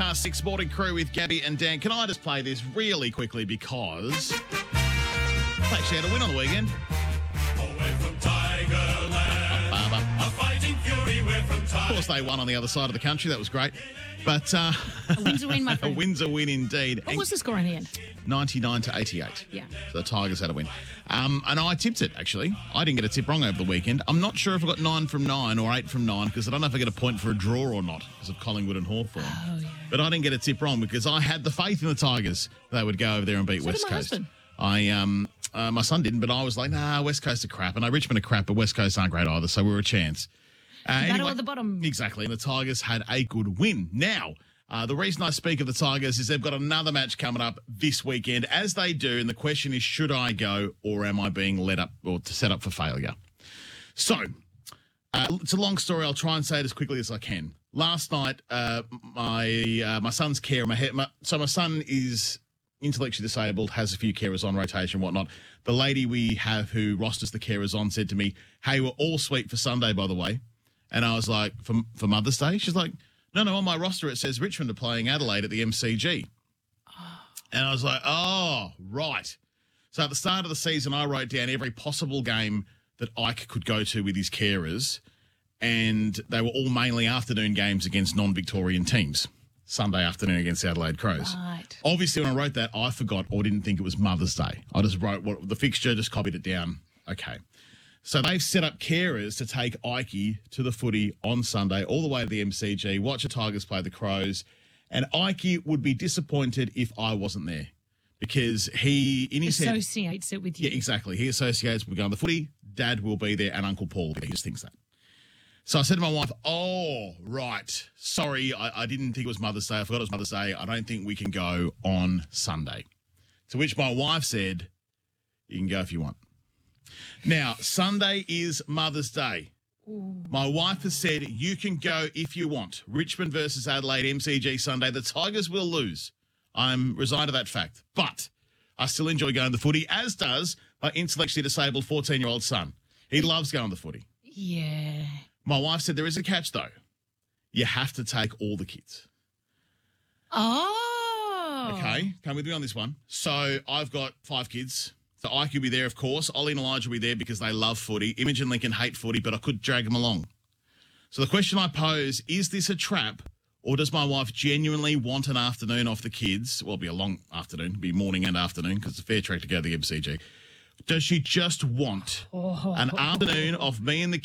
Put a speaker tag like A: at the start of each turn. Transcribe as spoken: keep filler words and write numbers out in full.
A: past six, morning crew with Gabby and Dan. Can I just play this really quickly because I actually had a win on the weekend.
B: Away from Tigerland,
A: Ba-ba.
B: a fighting fury, we're from
A: Of
B: Tigerland.
A: course, they won on the other side of the country. That was great. But uh,
C: A win's a win, my
A: a
C: friend.
A: win's a win indeed.
C: What was the score in the end?
A: ninety-nine to eighty-eight.
C: Yeah.
A: So the Tigers had a win. Um, and I tipped it, actually. I didn't get a tip wrong over the weekend. I'm not sure if I got nine from nine or eight from nine because I don't know if I get a point for a draw or not because of Collingwood and Hawthorn.
C: Oh, yeah.
A: But I didn't get a tip wrong because I had the faith in the Tigers they would go over there and beat
C: So
A: West
C: did my
A: Coast.
C: husband.
A: I um uh, my son didn't, but I was like, nah, West Coast are crap. And I know Richmond are crap, but West Coast aren't great either, so we were a chance. Uh,
C: Battle at the bottom.
A: Exactly. And the Tigers had a good win. Now, uh, the reason I speak of the Tigers is they've got another match coming up this weekend, as they do. And the question is, should I go or am I being led up or to set up for failure? So, uh, it's a long story. I'll try and say it as quickly as I can. Last night, uh, my uh, my son's care, my, he- my so my son is intellectually disabled, has a few carers on rotation and whatnot. The lady we have who rosters the carers on said to me, hey, we're all sweet for Sunday, by the way. And I was like, for, for Mother's Day? She's like, no, no, on my roster it says Richmond are playing Adelaide at the M C G. And I was like, oh, right. So at the start of the season, I wrote down every possible game that Ike could go to with his carers, and they were all mainly afternoon games against non-Victorian teams. Sunday afternoon against the Adelaide Crows.
C: Right.
A: Obviously, when I wrote that, I forgot or didn't think it was Mother's Day. I just wrote what the fixture, just copied it down. Okay. So they've set up carers to take Ikey to the footy on Sunday, all the way to the M C G, watch the Tigers play the Crows. And Ikey would be disappointed if I wasn't there because he, in his head...
C: Associates it with you.
A: Yeah, exactly. He associates with going to the footy. Dad will be there and Uncle Paul will be there. He just thinks that. So I said to my wife, oh, right. Sorry, I, I didn't think it was Mother's Day. I forgot it was Mother's Day. I don't think we can go on Sunday. To which my wife said, you can go if you want. Now, Sunday is Mother's Day.
C: Ooh.
A: My wife has said, you can go if you want. Richmond versus Adelaide, M C G Sunday. The Tigers will lose. I'm resigned to that fact. But I still enjoy going to the footy, as does my intellectually disabled fourteen-year-old son. He loves going to the footy.
C: Yeah.
A: My wife said there is a catch, though. You have to take all the kids.
C: Oh.
A: Okay, come with me on this one. So I've got five kids. So Ike will be there, of course. Ollie and Elijah will be there because they love footy. Imogen and Lincoln hate footy, but I could drag them along. So the question I pose, is this a trap or does my wife genuinely want an afternoon off the kids? Well, it'll be a long afternoon. It'll be morning and afternoon because it's a fair trek to go to the M C G. Does she just want
C: Oh.
A: an afternoon off me and the